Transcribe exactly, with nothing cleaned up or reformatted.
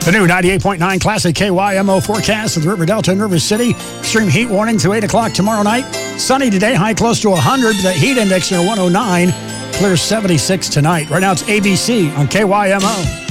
The new ninety-eight point nine Classic K Y M O forecast of the River Delta and River City. Extreme heat warning through eight o'clock tomorrow night. Sunny today, high close to one hundred. The heat index near one oh nine. Clear seventy-six tonight. Right now it's A B C on K Y M O.